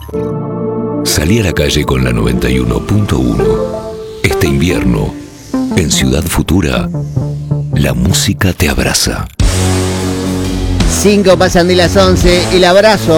Salí a la calle con la 91.1. Este invierno, en Ciudad Futura, la música te abraza. 5 pasan de las 11, el abrazo